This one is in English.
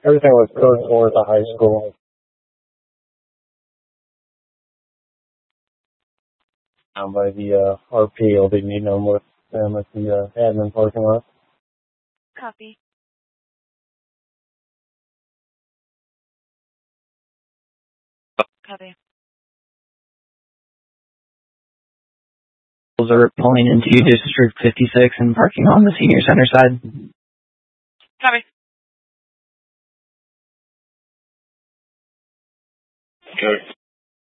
Everything was code towards the high school. Down by the RP, I'll be meeting them with them at the admin parking lot. Copy. Copy. Are pulling into District 56 and parking on the senior center side. Copy. Okay.